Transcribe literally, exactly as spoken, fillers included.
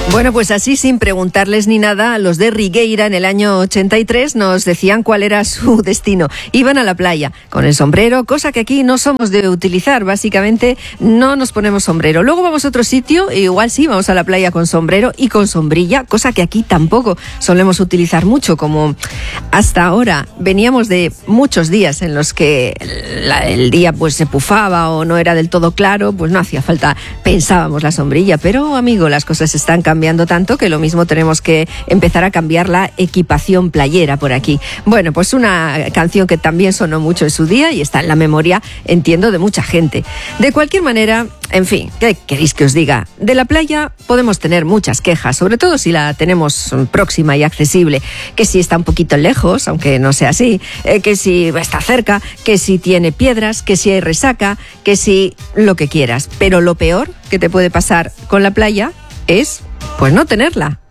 Bueno, pues así, sin preguntarles ni nada, los de Rigueira en el año ochenta y tres nos decían cuál era su destino. Iban a la playa con el sombrero, cosa que aquí no somos de utilizar. Básicamente no nos ponemos sombrero. Luego vamos a otro sitio, e igual sí, vamos a la playa con sombrero y con sombrilla, cosa que aquí tampoco solemos utilizar mucho, como hasta ahora veníamos de muchos días en los que la, el día pues se pufaba o no era del todo claro, pues no hacía falta, pensábamos la sombrilla. Pero, amigo, las cosas están cambiando tanto que lo mismo tenemos que empezar a cambiar la equipación playera por aquí. Bueno, pues una canción que también sonó mucho en su día y está en la memoria, entiendo, de mucha gente. De cualquier manera, en fin, ¿qué queréis que os diga? De la playa podemos tener muchas quejas, sobre todo si la tenemos próxima y accesible, que si está un poquito lejos, aunque no sea así, eh, que si está cerca, que si tiene piedras, que si hay resaca, que si lo que quieras. Pero lo peor que te puede pasar con la playa es, pues, no tenerla.